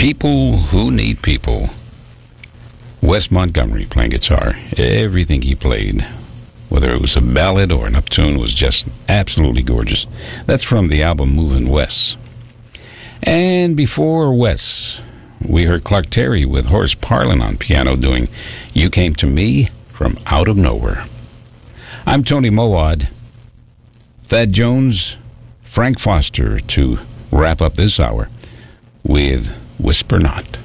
People who need people. Wes Montgomery playing guitar. Everything he played, whether it was a ballad or an uptune, was just absolutely gorgeous. That's from the album Movin' Wes. And before Wes, we heard Clark Terry with Horace Parlan on piano doing You Came to Me from Out of Nowhere. I'm Tony Mowad. Thad Jones, Frank Foster to wrap up this hour with Whisper Not.